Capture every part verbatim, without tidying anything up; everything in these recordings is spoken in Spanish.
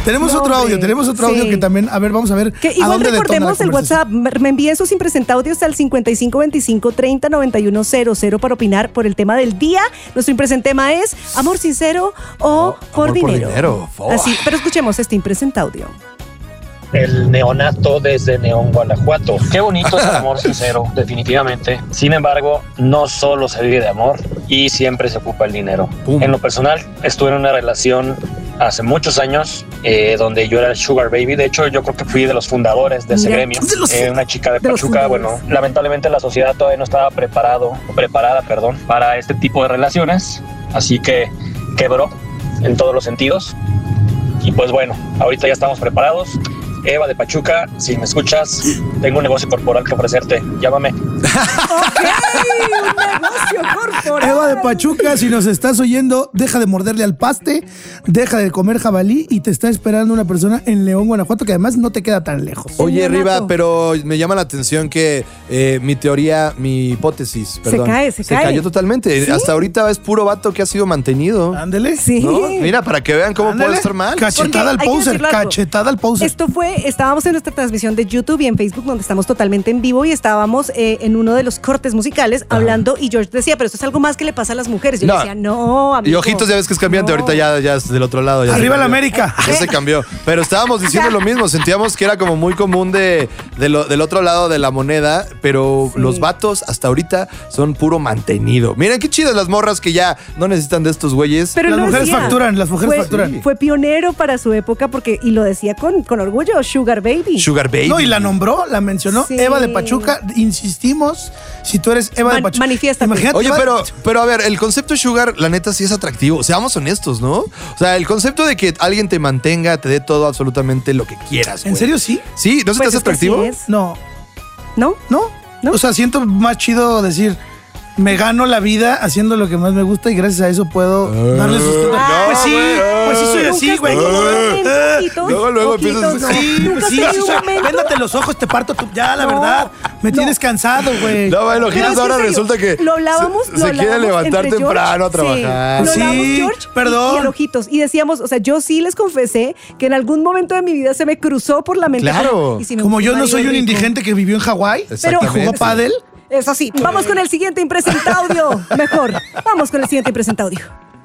Tenemos No, otro audio, hombre. tenemos otro Sí. audio que también, a ver, vamos a ver. Que a igual dónde detona recordemos la el WhatsApp. conversación. Me envíen sus impresentaudios al cincuenta y cinco veinticinco treinta noventa y uno cero cero para opinar por el tema del día. Nuestro impresentema es amor sincero o por amor por dinero. dinero. Oh. Así, pero escuchemos este impresentaudio. El neonato desde Neón, Guanajuato. Qué bonito es el amor sincero, definitivamente. Sin embargo, no solo se vive de amor y siempre se ocupa el dinero. Pum. En lo personal, estuve en una relación hace muchos años eh, donde yo era el sugar baby. De hecho, yo creo que fui de los fundadores de ese Mira, gremio. de los Eh, una chica de de los Pachuca. Bueno, fundadores. lamentablemente la sociedad todavía no estaba preparado, preparada, perdón, para este tipo de relaciones. Así que quebró en todos los sentidos. Y pues bueno, ahorita ya estamos preparados. Eva de Pachuca, si me escuchas, tengo un negocio corporal que ofrecerte. Llámame. Ok, un negocio corporal. Eva de Pachuca, si nos estás oyendo, deja de morderle al paste, deja de comer jabalí y te está esperando una persona en León, Guanajuato, que además no te queda tan lejos. Oye, Neonato. Riva, pero me llama la atención que eh, mi teoría, mi hipótesis, perdón. cae, se cae. cayó totalmente. ¿Sí? Hasta ahorita es puro vato que ha sido mantenido. Ándele. Sí. ¿No? Mira, para que vean cómo Ándale. puede estar mal. Cachetada al Porque hay que poser, decirlo algo. cachetada al poser. Esto fue, estábamos en nuestra transmisión de YouTube y en Facebook, donde estamos totalmente en vivo y estábamos eh, en uno de los cortes musicales hablando y George decía, pero esto es algo más que le pasa a las mujeres. Yo No. le decía, no, amigo. Y ojitos, ya ves que es cambiante, No. ahorita ya, ya es del otro lado. Ya se Arriba la cambió. América. Ya se cambió. Pero estábamos diciendo lo mismo, sentíamos que era como muy común de, de lo- del otro lado de la moneda, pero Sí. los vatos hasta ahorita son puro mantenido. Miren qué chidas las morras que ya no necesitan de estos güeyes. Pero Las lo mujeres decía. facturan, las mujeres fue, facturan. Fue pionero para su época porque, y lo decía con, con orgullo, Sugar Baby. Sugar Baby. No, y la nombró, la mencionó. Sí. Eva de Pachuca, insistimos, si tú eres Eva de Man- Pachuca. manifiéstate. Imagínate, Oye, Eva- pero, pero a ver, el concepto sugar, la neta, sí es atractivo. Seamos honestos, ¿no? O sea, el concepto de que alguien te mantenga, te dé todo, absolutamente lo que quieras. ¿En güey. serio sí? Sí, ¿no se Pues te hace es que atractivo? sí es. No, ¿No? no, ¿No? O sea, siento más chido decir, me gano la vida haciendo lo que más me gusta y gracias a eso puedo darle sustento. Ah, pues sí, güey, pues sí soy ¿Nunca así, has güey. tenido un momento, Eh, ojitos? luego, luego Ojitos, empiezas- no. Sí, ¿Nunca pues has sí, tenido o un sea, momento? véndate los ojos, te parto tu... Ya, la No, verdad, me no. tienes cansado, güey. No, bueno, Pero Giles, es que ahora en serio, resulta que lo hablábamos, se, lo se quiere hablábamos levantar entre temprano a George, trabajar. Sí, lo Sí, hablábamos George perdón. y el Ojitos. Y decíamos, o sea, yo sí les confesé que en algún momento de mi vida se me cruzó por la mente. Claro. como, ¿y si me Como gusta yo un no marido soy un rico? indigente que vivió en Hawái y Exactamente. jugó pádel. Eso sí, vamos con el siguiente impresentaudio. Mejor, vamos con el siguiente impresentaudio.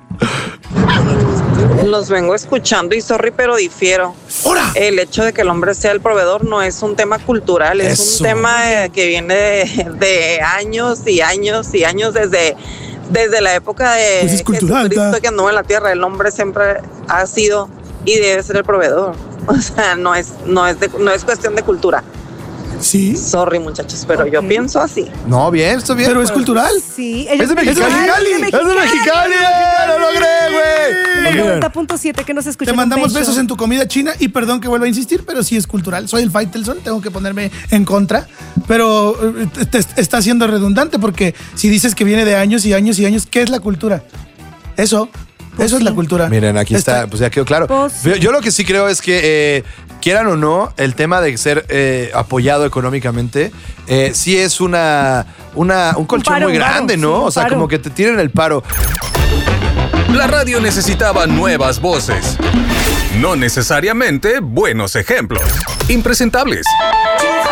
Los vengo escuchando y sorry, pero difiero. ¡Hora! El hecho de que el hombre sea el proveedor no es un tema cultural, es Eso. un tema eh, que viene de, de años y años y años desde, desde la época de Pues es cultural, Jesucristo ¿ta? que anduvo en la tierra. El hombre siempre ha sido y debe ser el proveedor. O sea, no es, no es, de- no es cuestión de cultura. Sí, Sorry, muchachos, pero yo Ok. pienso así. No, bien, está bien. pero es cultural. Sí, Es de Mexicali. Es de Es de Mexicali. ¡Lo logré, güey! noventa punto siete que nos escuchan. Te mandamos en Pecho. besos en tu comida china y perdón que vuelva a insistir, pero sí es cultural. Soy el Faitelson, tengo que ponerme en contra, pero eh, te- te está siendo redundante porque si dices que viene de años y años y años, ¿qué es la cultura? Eso, eso es la cultura. Miren, aquí está, pues ya quedó claro. Pues sí. Yo, yo lo que sí creo es que, eh, quieran o no, el tema de ser eh, apoyado económicamente, eh, sí es una, una un colchón paro, muy un paro, grande, sí, ¿no? un O sea, paro. como que te tiren el paro. La radio necesitaba nuevas voces. No necesariamente buenos ejemplos. Impresentables.